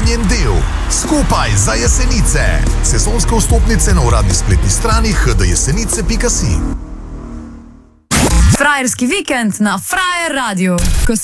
njen del. Skupaj za Jesenice. Sezonske vstopnice na uradni spletni strani hdjesenice.si. Frajerski vikend na Frajer Radio.